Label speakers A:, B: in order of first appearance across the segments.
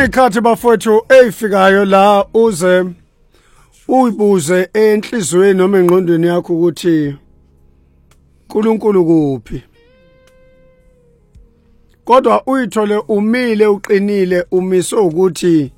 A: Kunekhathi bafowethu eyifikayo la uze uyibuze enhlizweni noma engqondweni yakho ukuthi uNkulunkulu kuphi. Kodwa uyithole umile uqinile umise ukuthi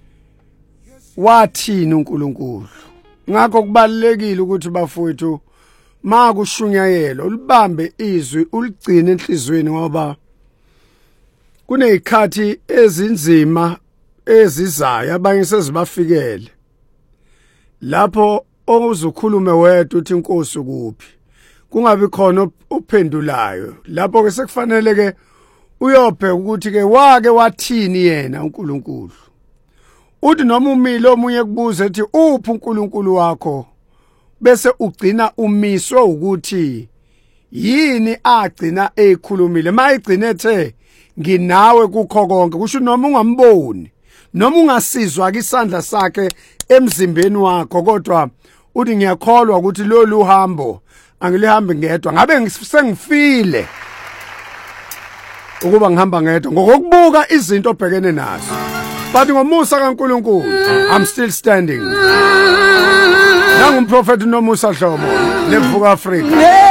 A: wathini uNkulunkulu. Ngakho kubalekile ukuthi bafowethu makushunyayela ulibambe izwi uligcine enhlizweni ngoba kunezikhathi ezinzima ezizayo abanye sezibafikele lapho ozukhulume wedwa uthi inkosi kuphi kungabi khona ophendulayo lapho ke sekufanele ke uyophe ukuthi ke wake wathini yena uNkulunkulu uthi noma umile omunye kubuza ethi uphi uNkulunkulu wakho bese ugcina umiswe ukuthi yini agcina ekhulumile mayigcine ethe nginawe kukho konke kusho noma ungamboni noma ungasizwa kisandla sakhe emzimbeni wakho kodwa uthi ngiyakholwa ukuthi lolu hambo angilihambi ngedwa ngabe sengifile ukuba ngihamba ngedwa ngokubuka izinto obhekene nazo but ngomusa kaNkulunkulu I'm still standing nangumprofeti noMusa Dlomo levuka Africa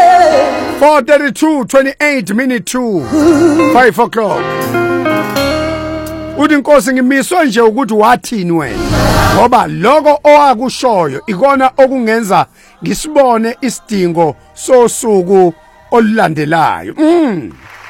A: 4:32:28 minute 5 o'clock uthi inkosi ngimiswe nje ukuthi wathini wena ngoba lokho owakushoyo ikona okungenza ngisibone isidingo sosuku olulandelayo